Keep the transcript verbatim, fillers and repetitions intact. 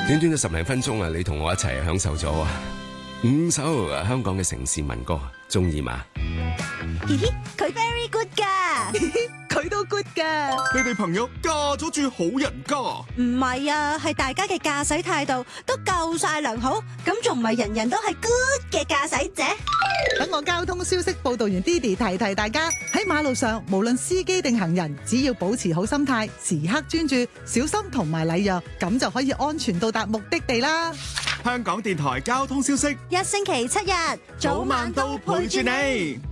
短短嘅十零分鐘啊，你同我一齊享受咗啊五首香港嘅城市民歌，中意嘛？ 嘻嘻，佢 very good 噶， 佢都 good 噶。 你哋朋友嫁咗住好人家？ 唔係啊，係大家嘅駕駛態度都夠晒良好，咁仲唔係人人都係 good 嘅駕駛者？ 等我交通消息報道員 Didi 提提大家，喺馬路上無論司機定行人，只要保持好心態，時刻專注、小心同埋禮讓，咁就可以安全到達目的地啦。 香港電台交通消息， 一星期七日， 早晚都陪住你。